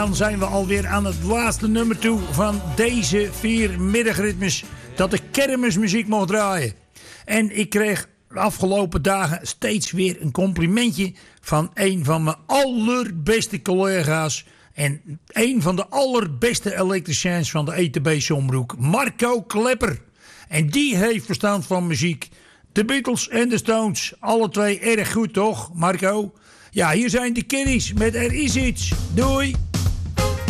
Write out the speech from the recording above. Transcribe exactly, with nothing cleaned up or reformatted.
Dan zijn we alweer aan het laatste nummer toe van deze vier middagritmes dat de kermismuziek mocht draaien. En ik kreeg de afgelopen dagen steeds weer een complimentje van een van mijn allerbeste collega's en een van de allerbeste elektriciens van de E T B Sombroek, Marco Klepper. En die heeft verstand van muziek. De Beatles en de Stones, alle twee erg goed toch, Marco? Ja, hier zijn de Kiddies met Er is iets. Doei!